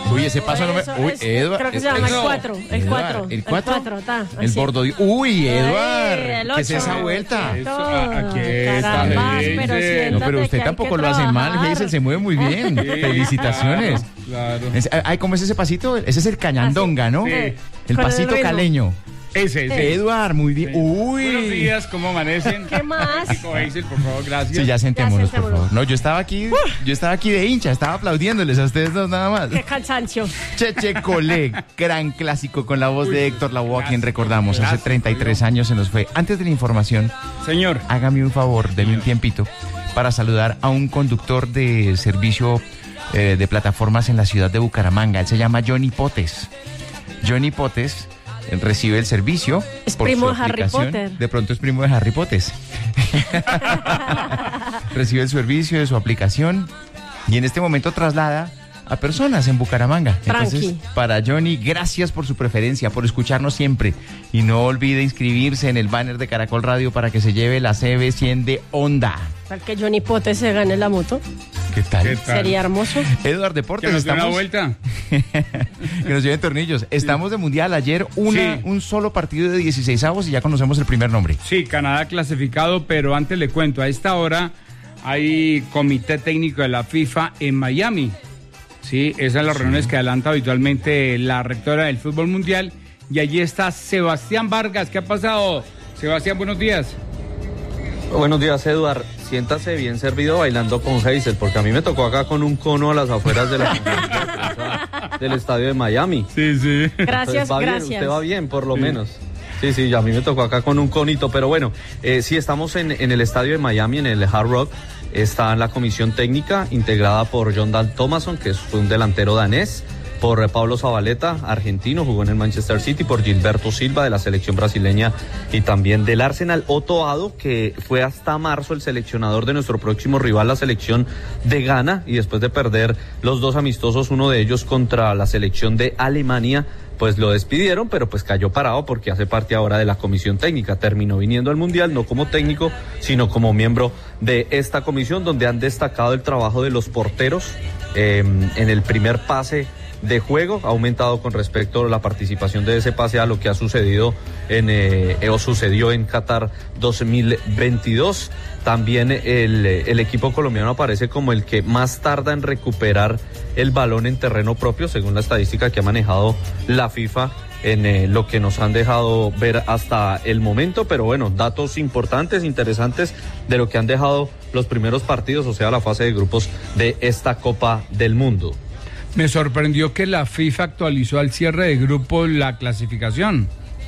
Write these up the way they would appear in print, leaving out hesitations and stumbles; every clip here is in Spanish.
Uy, ese paso no me... Uy, Eduard. Creo que se llama el 4. El 4. ¿El 4? El así. bordo. Uy, Eduard. El ¿Qué es 8. esa vuelta? Carambas, pero No, siéntate pero usted que hay tampoco que lo hace mal, trabajar. Hazel, se mueve muy bien. Felicitaciones. Claro. Ay, ¿cómo es ese pasito? Ese es el cañandonga, ¿no? Sí. El Con el pasito ritmo. caleño. Ese. Eduard, muy bien. Uy. Buenos días, ¿cómo amanecen? ¿Qué más? Rico, Hazel, por favor, gracias. Sí, ya sentémonos, por sentémonos. favor. No, yo estaba aquí de hincha, estaba aplaudiéndoles a ustedes dos nada más. Qué cansancio. Cheche Colé, gran clásico con la voz de Héctor Lavoe, a quien recordamos, hace Gracias, 33 años se nos fue. Antes de la información, Señor. hágame un favor, deme un tiempito para saludar a un conductor de servicio de plataformas en la ciudad de Bucaramanga. Él se llama Johnny Potes. Johnny Potes recibe el servicio. Es por primo su de Harry aplicación. Potter. De pronto es primo de Harry Potter. Recibe el servicio de su aplicación y en este momento traslada a personas en Bucaramanga. Entonces, Tranqui. para Johnny, gracias por su preferencia, por escucharnos siempre. Y no olvide inscribirse en el banner de Caracol Radio para que se lleve la CB100 de Honda. Para que Johnny Pote se gane la moto. ¿Qué tal? ¿Qué tal? Sería hermoso. Eduard Que Deportes, nos dé una estamos... vuelta. que nos lleven tornillos. Estamos de mundial. Ayer Sí. un solo partido de 16avos y ya conocemos el primer nombre. Sí, Canadá clasificado, pero antes le cuento, a esta hora hay comité técnico de la FIFA en Miami. Sí, esas son las reuniones que adelanta habitualmente la rectora del fútbol mundial. Y allí está Sebastián Vargas. ¿Qué ha pasado? Sebastián, buenos días. Buenos días, Eduard. Siéntase bien servido bailando con Hazel, porque a mí me tocó acá con un cono a las afueras de del estadio de Miami. Sí, sí. Gracias, Va bien, gracias. usted va bien, por lo menos. Sí, a mí me tocó acá con un conito, pero bueno, sí, estamos en el estadio de Miami, en el Hard Rock. Está la comisión técnica integrada por John Dahl Tomasson, que fue un delantero danés, por Pablo Zabaleta, argentino, jugó en el Manchester City, por Gilberto Silva de la selección brasileña y también del Arsenal, Otto Addo, que fue hasta marzo el seleccionador de nuestro próximo rival, la selección de Ghana, y después de perder los dos amistosos, uno de ellos contra la selección de Alemania, pues lo despidieron, pero pues cayó parado porque hace parte ahora de la comisión técnica. Terminó viniendo al Mundial, no como técnico, sino como miembro de esta comisión, donde han destacado el trabajo de los porteros en el primer pase de juego. Ha aumentado con respecto a la participación de ese pase a lo que ha sucedido o sucedió en Qatar 2022. También el equipo colombiano aparece como el que más tarda en recuperar el balón en terreno propio, según la estadística que ha manejado la FIFA en lo que nos han dejado ver hasta el momento. Pero bueno, datos importantes, interesantes de lo que han dejado los primeros partidos, o sea, la fase de grupos de esta Copa del Mundo. Me sorprendió que la FIFA actualizó al cierre de grupo la clasificación.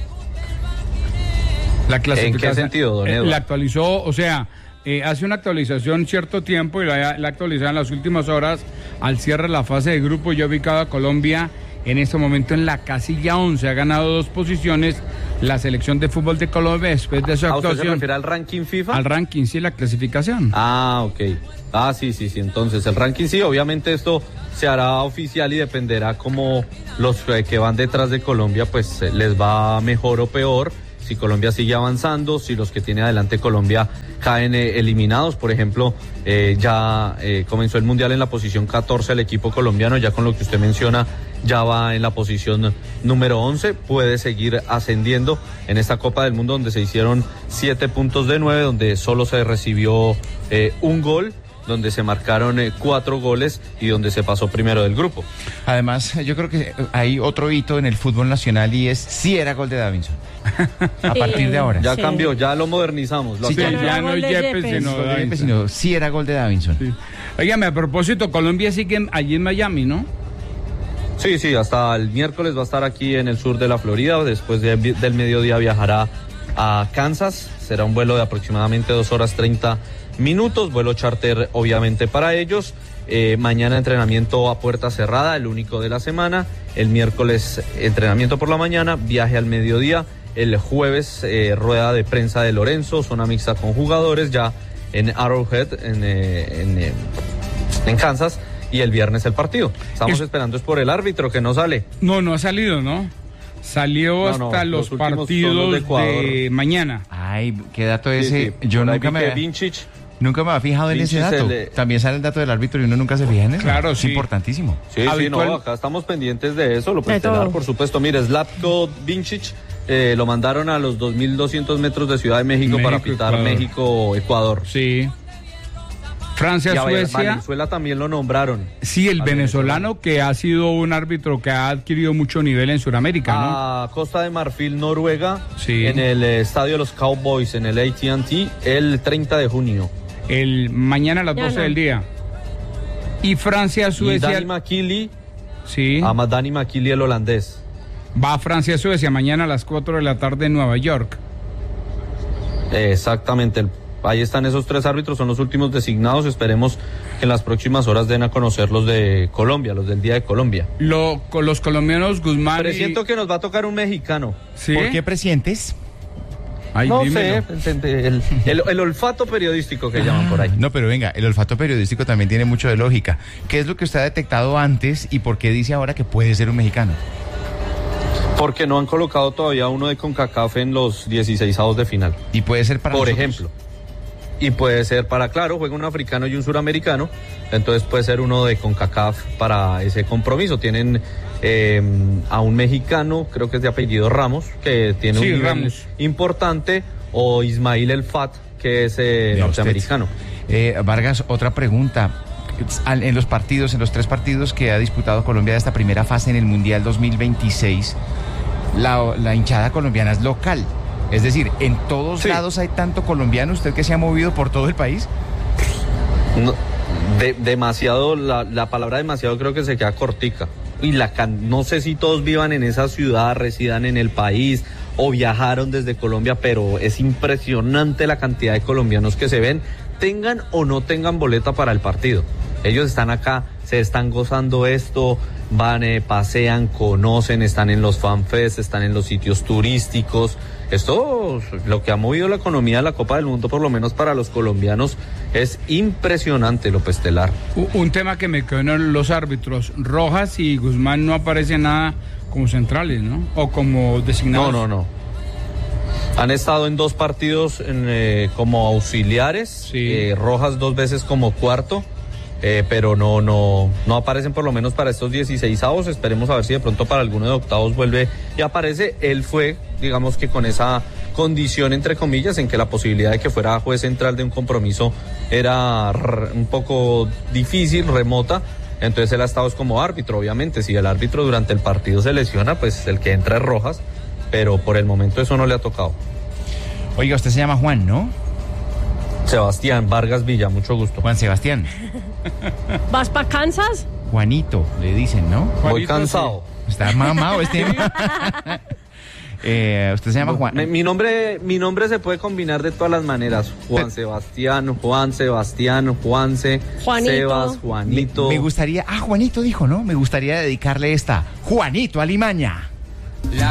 ¿En qué sentido, don Eduardo? La actualizó, o sea, hace una actualización cierto tiempo y la actualizó en las últimas horas al cierre de la fase de grupo. Yo he ubicado a Colombia en este momento en la casilla 11. Ha ganado 2 posiciones la selección de fútbol de Colombia después de su ¿Usted se actuación. refiere al ranking FIFA? Al ranking, sí, la clasificación. Ah, ok. Ah, sí. Entonces, el ranking sí, obviamente esto se hará oficial y dependerá cómo los que van detrás de Colombia, pues les va mejor o peor. Si Colombia sigue avanzando, si los que tiene adelante Colombia caen eliminados. Por ejemplo, ya comenzó el Mundial en la posición 14 el equipo colombiano, ya con lo que usted menciona, ya va en la posición número 11, puede seguir ascendiendo en esta Copa del Mundo, donde se hicieron 7 puntos de 9, donde solo se recibió un gol, donde se marcaron 4 goles y donde se pasó primero del grupo. Además, yo creo que hay otro hito en el fútbol nacional y es si era gol de Davinson. A partir de ahora. Ya Sí. cambió, ya lo modernizamos. Sí, Ya no gol de Yepes, Yepes. sino Davinson. Sino si era gol de Davinson. Sí. Óigame, a propósito, Colombia sigue allí en Miami, ¿no? Sí, hasta el miércoles va a estar aquí en el sur de la Florida. Después del mediodía viajará a Kansas. Será un vuelo de aproximadamente 2 horas 30 minutos. Vuelo charter, obviamente, para ellos. Mañana entrenamiento a puerta cerrada, el único de la semana. El miércoles entrenamiento por la mañana, viaje al mediodía. El jueves rueda de prensa de Lorenzo, zona mixta con jugadores ya en Arrowhead, en Kansas. Y el viernes el partido. Estamos esperando es por el árbitro que no sale. No ha salido, ¿no? Salió hasta los últimos partidos son los de Ecuador. de mañana. Ay, qué dato ese. Sí. Yo Por ahí nunca vi me que había... Nunca me había fijado en ese dato. También sale el dato del árbitro y uno nunca se fija en eso. Claro, sí. Es importantísimo. Sí, no, acá estamos pendientes de eso, lo pestelar, por supuesto. Mire, Slavko Vincic lo mandaron a los 2.200 metros de Ciudad de México para pitar México-Ecuador. Sí. Francia-Suecia. Venezuela también lo nombraron. Sí, el venezolano que ha sido un árbitro que ha adquirido mucho nivel en Sudamérica, ¿no? A Costa de Marfil, Noruega, sí. En el estadio de los Cowboys, en el AT&T, el 30 de junio. Mañana a las 12 del día. Y Francia-Suecia. Y Dani Makili. Sí. Dani Makili, el holandés. Va a Francia-Suecia mañana a las 4 de la tarde en Nueva York. Exactamente. Ahí están esos 3 árbitros, son los últimos designados. Esperemos que en las próximas horas den a conocer los de Colombia, los del Día de Colombia. Con los colombianos Guzmán. Presiento que nos va a tocar un mexicano. ¿Sí? ¿Por qué presientes? Ay, no dímelo. sé, el olfato periodístico que llaman por ahí. No, pero venga, el olfato periodístico también tiene mucho de lógica. ¿Qué es lo que usted ha detectado antes y por qué dice ahora que puede ser un mexicano? Porque no han colocado todavía uno de CONCACAF en los 16avos de final. Y puede ser para por nosotros. Ejemplo. Y puede ser claro, juega un africano y un suramericano, entonces puede ser uno de CONCACAF para ese compromiso. Tienen a un mexicano, creo que es de apellido Ramos, que tiene un nivel importante, o Ismail El Fat, que es norteamericano. Vargas, otra pregunta. En los 3 partidos que ha disputado Colombia de esta primera fase en el Mundial 2026, la hinchada colombiana es local. Es decir, ¿en todos lados hay tanto colombiano? ¿Usted que se ha movido por todo el país? No, demasiado, la palabra demasiado creo que se queda cortica. Y no sé si todos vivan en esa ciudad, residan en el país o viajaron desde Colombia, pero es impresionante la cantidad de colombianos que se ven, tengan o no tengan boleta para el partido. Ellos están acá, se están gozando esto, van, pasean, conocen, están en los fanfests, están en los sitios turísticos. Esto, lo que ha movido la economía de la Copa del Mundo, por lo menos para los colombianos, es impresionante, López Telar. Un tema que me quedó en los árbitros, Rojas y Guzmán no aparecen nada como centrales, ¿no? O como designados. No. Han estado en 2 partidos como auxiliares, sí. Rojas 2 veces como cuarto. Pero no aparecen por lo menos para estos 16avos. Esperemos a ver si de pronto para alguno de octavos vuelve y aparece. Él fue, digamos que con esa condición, entre comillas, en que la posibilidad de que fuera juez central de un compromiso era un poco difícil, remota. Entonces él ha estado como árbitro, obviamente. Si el árbitro durante el partido se lesiona, pues el que entra es Rojas, pero por el momento eso no le ha tocado. Oiga, usted se llama Juan, ¿no? Sebastián Vargas Villa, mucho gusto. Juan Sebastián. ¿Vas para Kansas? Juanito, le dicen, ¿no? Juanito, voy cansado. Sí. Está mamado este. Usted se llama Juan. Mi nombre se puede combinar de todas las maneras. Sebastián, Juanse, Juanito. Sebas, Juanito. Me gustaría, Juanito dijo, ¿no? Me gustaría dedicarle esta, Juanito Alimaña.